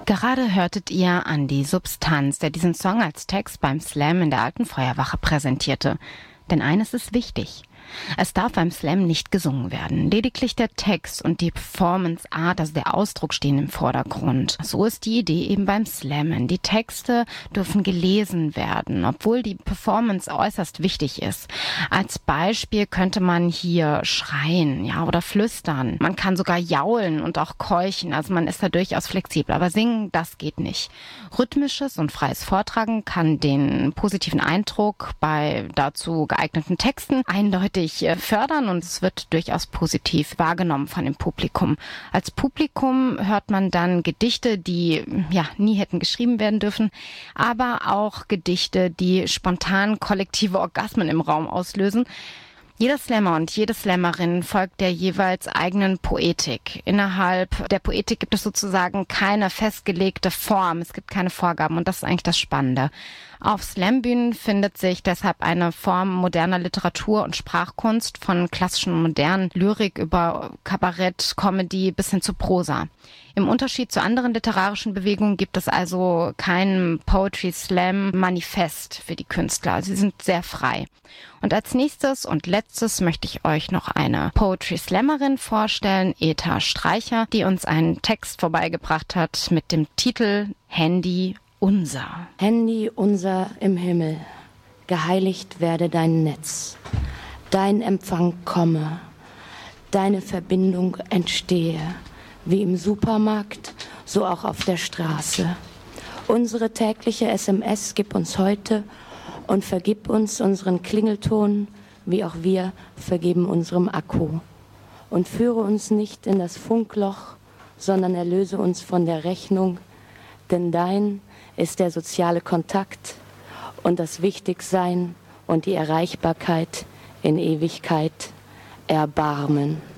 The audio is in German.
Gerade hörtet ihr Andi Substanz, der diesen Song als Text beim Slam in der Alten Feuerwache präsentierte. Denn eines ist wichtig: Es darf beim Slam nicht gesungen werden. Lediglich der Text und die Performance-Art, also der Ausdruck, stehen im Vordergrund. So ist die Idee eben beim Slammen. Die Texte dürfen gelesen werden, obwohl die Performance äußerst wichtig ist. Als Beispiel könnte man hier schreien, oder flüstern. Man kann sogar jaulen und auch keuchen. Also man ist da durchaus flexibel. Aber singen, das geht nicht. Rhythmisches und freies Vortragen kann den positiven Eindruck bei dazu geeigneten Texten eindeutig fördern und es wird durchaus positiv wahrgenommen von dem Publikum. Als Publikum hört man dann Gedichte, die nie hätten geschrieben werden dürfen, aber auch Gedichte, die spontan kollektive Orgasmen im Raum auslösen. Jeder Slammer und jede Slammerin folgt der jeweils eigenen Poetik. Innerhalb der Poetik gibt es sozusagen keine festgelegte Form. Es gibt keine Vorgaben und das ist eigentlich das Spannende. Auf Slambühnen findet sich deshalb eine Form moderner Literatur und Sprachkunst, von klassischen und modernen Lyrik über Kabarett, Comedy bis hin zu Prosa. Im Unterschied zu anderen literarischen Bewegungen gibt es also kein Poetry Slam Manifest für die Künstler. Sie sind sehr frei. Und als nächstes und letztes möchte ich euch noch eine Poetry Slammerin vorstellen, Eta Streicher, die uns einen Text vorbeigebracht hat mit dem Titel Handy unser. Handy unser im Himmel, geheiligt werde dein Netz, dein Empfang komme, deine Verbindung entstehe, wie im Supermarkt, so auch auf der Straße. Unsere tägliche SMS gib uns heute und vergib uns unseren Klingelton, wie auch wir vergeben unserem Akku. Und führe uns nicht in das Funkloch, sondern erlöse uns von der Rechnung, denn dein ist der soziale Kontakt und das Wichtigsein und die Erreichbarkeit in Ewigkeit. Erbarmen.